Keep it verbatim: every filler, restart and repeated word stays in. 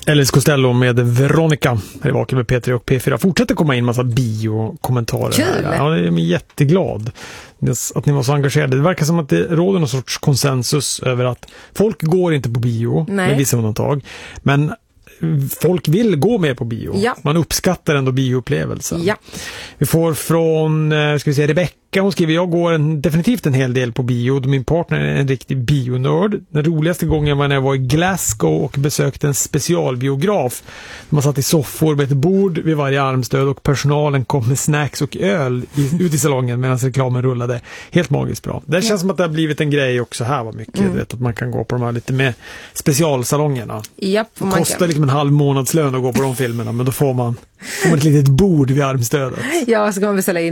Elvis Costello med Veronica här i Vaken med P tre och P fyra. Fortsätter komma in massa bio-kommentarer. Kul! Här. Ja, jag är jätteglad att ni var så engagerade. Det verkar som att det råder någon sorts konsensus över att folk går inte på bio, Nej. med vissa undantag. Men folk vill gå mer på bio. Ja. Man uppskattar ändå bioupplevelsen. Ja. Vi får från ska vi säga, Rebecca. Hon skriver, jag går en, definitivt en hel del på bio. Min partner är en riktig bionörd. Den roligaste gången var när jag var i Glasgow och besökte en specialbiograf. Man satt i soffor med ett bord vid varje armstöd och personalen kom med snacks och öl i, ut i salongen medan reklamen rullade. Helt magiskt bra. Det känns ja. som att det har blivit en grej också här var mycket. Mm. Vet, att man kan gå på de här lite mer specialsalongerna. Japp, det kostar liksom en halv månadslön att gå på de filmerna, men då får man, får man ett litet bord vid armstödet. Ja, så kan man beställa in